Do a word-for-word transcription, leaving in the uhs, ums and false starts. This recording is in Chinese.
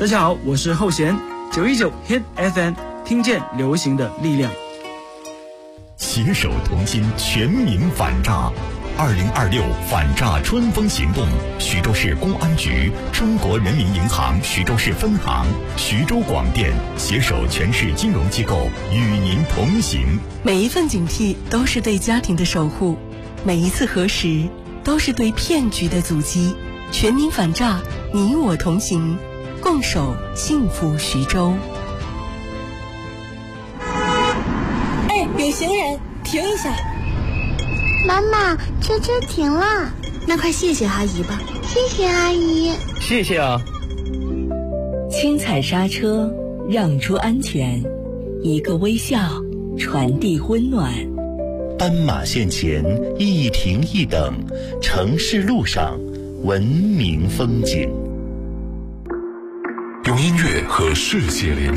大家好，我是后弦，九一九 Hit F M， 听见流行的力量。 携手同心，全民反诈。二零二六反诈春风行动，徐州市公安局、中国人民银行徐州市分行、徐州广电携手全市金融机构与您同行。 每一份警惕都是对家庭的守护，每一次核实都是对骗局的阻击。全民反诈，你我同行，共守幸福徐州。 哎，有行人，停一下。 妈妈，车车停了。 那快谢谢阿姨吧。 谢谢阿姨。 谢谢啊。 轻踩刹车，让出安全，一个微笑，传递温暖。 斑马线前一停一等，城市路上文明风景。 用音乐和世界连